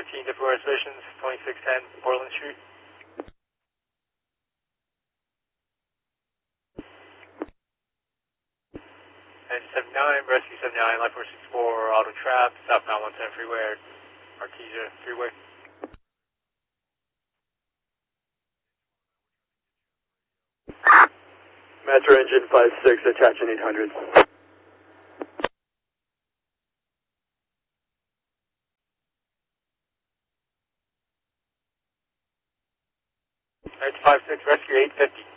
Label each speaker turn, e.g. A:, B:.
A: 14 different reservations, 2610 Portland Street. And 79, Rescue 79, Life 464, Auto Trap, southbound 110 freeway, Artesia freeway.
B: Metro engine 56, attaching 800.
A: Edge 56, Rescue 850.